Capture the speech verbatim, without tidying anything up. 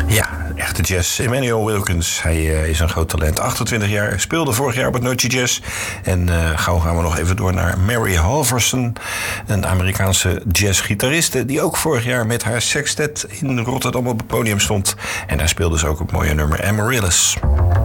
Ja, echte jazz. Emmanuel Wilkins, hij uh, is een groot talent. achtentwintig jaar, speelde vorig jaar op het Nootje Jazz. En uh, gauw gaan we nog even door naar Mary Halverson, een Amerikaanse jazzgitariste die ook vorig jaar met haar sextet in Rotterdam op het podium stond. En daar speelde ze ook het mooie nummer Amaryllis.